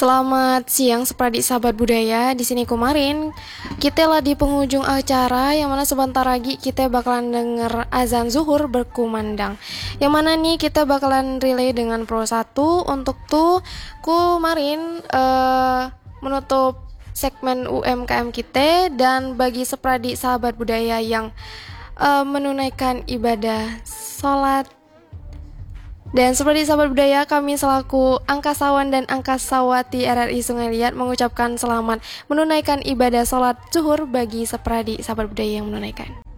Selamat siang sepradik sahabat budaya. Di sini kemarin kita lah di penghujung acara yang mana sebentar lagi kita bakalan denger azan zuhur berkumandang. Yang mana nih kita bakalan relay dengan Pro 1 untuk tuh kemarin menutup segmen UMKM kita, dan bagi sepradik sahabat budaya yang menunaikan ibadah sholat. Dan seperti sahabat budaya, kami selaku angkasawan dan angkasawati RRI Sungai Liat mengucapkan selamat menunaikan ibadah sholat zuhur bagi sepradik sahabat budaya yang menunaikan.